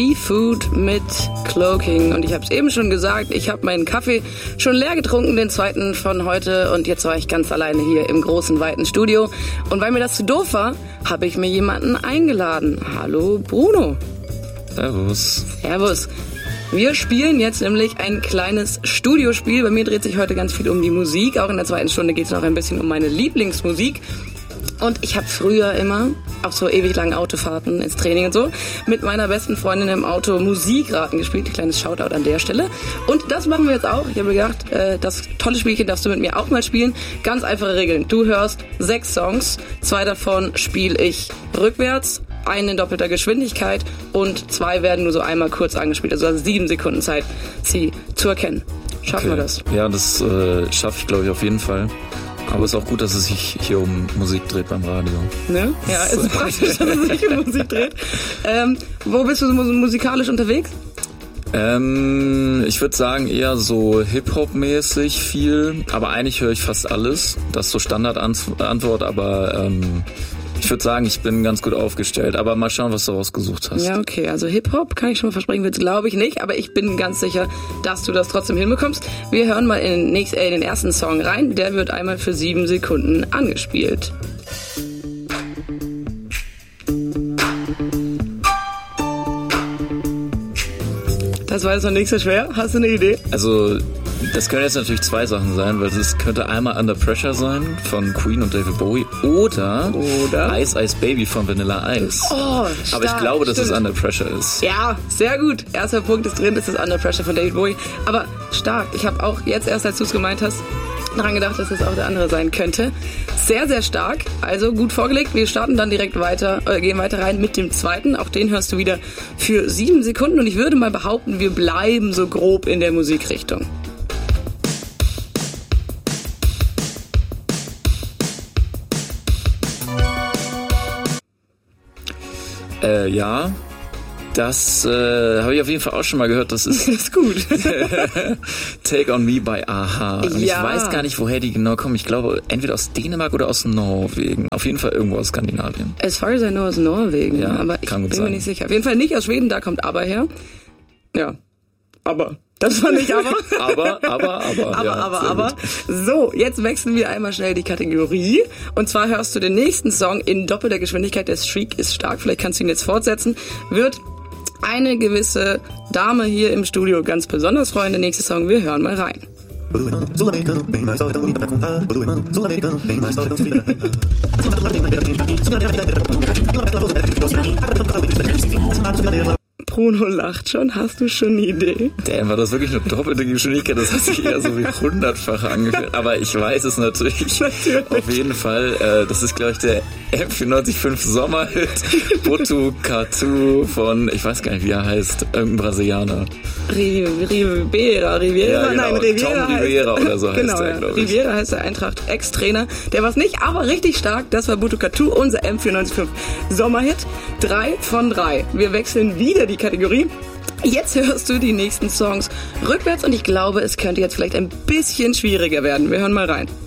Food mit Cloaking. Und ich habe es eben schon gesagt, ich habe meinen Kaffee schon leer getrunken, den zweiten von heute. Und jetzt war ich ganz alleine hier im großen, weiten Studio. Und weil mir das zu doof war, habe ich mir jemanden eingeladen. Hallo Bruno. Servus. Servus. Wir spielen jetzt nämlich ein kleines Studiospiel. Bei mir dreht sich heute ganz viel um die Musik. Auch in der zweiten Stunde geht es noch ein bisschen um meine Lieblingsmusik. Und ich habe früher immer, auf so ewig langen Autofahrten ins Training und so, mit meiner besten Freundin im Auto Musikraten gespielt. Ein kleines Shoutout an der Stelle. Und das machen wir jetzt auch. Ich habe gedacht, das tolle Spielchen darfst du mit mir auch mal spielen. Ganz einfache Regeln. Du hörst 6 Songs. 2 davon spiele ich rückwärts. Einen in doppelter Geschwindigkeit und 2 werden nur so einmal kurz angespielt. Also 7 Sekunden Zeit, sie zu erkennen. Schaffen wir das? Ja, das schaffe ich, glaube ich, auf jeden Fall. Aber es ist auch gut, dass es sich hier um Musik dreht beim Radio. Ne? Ja, es ist praktisch, dass es sich um Musik dreht. Wo bist du so musikalisch unterwegs? Ich würde sagen eher so Hip-Hop-mäßig viel, aber eigentlich höre ich fast alles. Das ist so Standardantwort, aber ich würde sagen, ich bin ganz gut aufgestellt. Aber mal schauen, was du rausgesucht hast. Ja, okay. Also Hip-Hop kann ich schon mal versprechen, glaube ich nicht. Aber ich bin ganz sicher, dass du das trotzdem hinbekommst. Wir hören mal in den ersten Song rein. Der wird einmal für 7 Sekunden angespielt. Das war jetzt noch nicht so schwer. Hast du eine Idee? Also, das können jetzt natürlich 2 Sachen sein, weil es könnte einmal Under Pressure sein von Queen und David Bowie oder Ice Ice Baby von Vanilla Ice. Oh, stark, aber ich glaube, dass stimmt. es Under Pressure ist. Ja, sehr gut. Erster Punkt ist drin, das ist Under Pressure von David Bowie. Aber stark. Ich habe auch jetzt erst, als du es gemeint hast, daran gedacht, dass das auch der andere sein könnte. Sehr, sehr stark. Also gut vorgelegt. Wir starten dann direkt gehen weiter rein mit dem zweiten. Auch den hörst du wieder für 7 Sekunden. Und ich würde mal behaupten, wir bleiben so grob in der Musikrichtung. Ja, das habe ich auf jeden Fall auch schon mal gehört. Das ist gut. Take On Me by A-ha. Und ja. Ich weiß gar nicht, woher die genau kommen. Ich glaube, entweder aus Dänemark oder aus Norwegen. Auf jeden Fall irgendwo aus Skandinavien. As far as I know, aus Norwegen. Ja, aber ich kann gut bin sein. mir nicht sicher. Auf jeden Fall nicht aus Schweden, da kommt Aber her. Ja, aber. Das war nicht Aber. Aber. So, jetzt wechseln wir einmal schnell die Kategorie. Und zwar hörst du den nächsten Song in doppelter Geschwindigkeit. Der Streak ist stark. Vielleicht kannst du ihn jetzt fortsetzen. Wird eine gewisse Dame hier im Studio ganz besonders freuen. Der nächste Song, wir hören mal rein. Bruno lacht schon. Hast du schon eine Idee? Damn, war das wirklich eine doppelte Geschwindigkeit? Das hat sich eher so wie 100-fach angefühlt. Aber ich weiß es natürlich. Auf jeden Fall. Das ist, glaube ich, der M495 Sommerhit Botucatu von, ich weiß gar nicht, wie er heißt, irgendein Brasilianer. Riviera. Ja, genau. Nein, Riviera. Tom Riviera oder so heißt genau, er, glaube ich. Riviera heißt der Eintracht-Ex-Trainer. Der war es nicht, aber richtig stark. Das war Botucatu, unser M495 Sommerhit. 3 von 3. Wir wechseln wieder die Kategorie. Jetzt hörst du die nächsten Songs rückwärts und ich glaube, es könnte jetzt vielleicht ein bisschen schwieriger werden. Wir hören mal rein.